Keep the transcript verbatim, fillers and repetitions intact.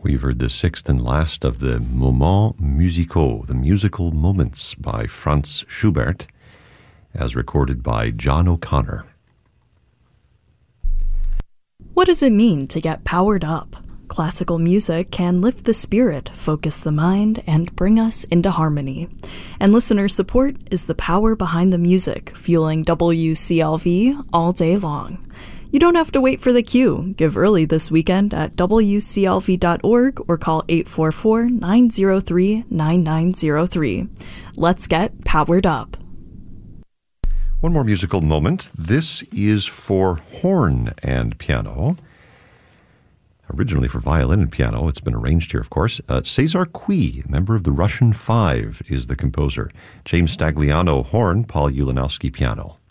We've heard the sixth and last of the Moments Musicaux, the musical moments by Franz Schubert, as recorded by John O'Connor. What does it mean to get powered up? Classical music can lift the spirit, focus the mind, and bring us into harmony. And listener support is the power behind the music, fueling W C L V all day long. You don't have to wait for the cue. Give early this weekend at W C L V dot org or call eight four four, nine zero three, nine nine zero three. Let's get powered up. One more musical moment. This is for horn and piano. Originally for violin and piano. It's been arranged here, of course. Uh, Cesar Cui, member of the Russian Five, is the composer. James Stagliano, horn, Paul Ulanowski, piano.